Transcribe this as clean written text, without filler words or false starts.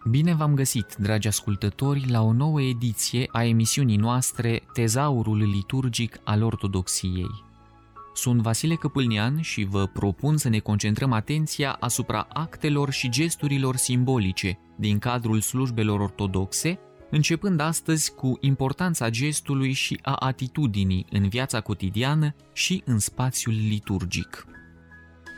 Bine v-am găsit, dragi ascultători, la o nouă ediție a emisiunii noastre Tezaurul liturgic al Ortodoxiei. Sunt Vasile Căpâlnean și vă propun să ne concentrăm atenția asupra actelor și gesturilor simbolice din cadrul slujbelor ortodoxe, începând astăzi cu importanța gestului și a atitudinii în viața cotidiană și în spațiul liturgic.